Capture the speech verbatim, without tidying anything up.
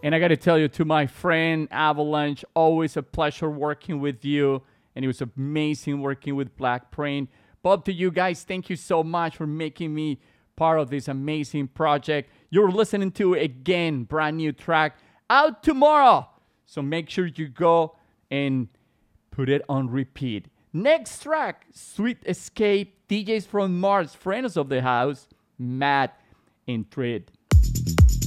And I got to tell you, to my friend Avalanche, always a pleasure working with you. And it was amazing working with Blackprint. Both to you guys, thank you so much for making me part of this amazing project. You're listening to, again, brand new track out tomorrow. So make sure you go and put it on repeat. Next track, Sweet Escape, D Js from Mars, friends of the house, Matt and Trid.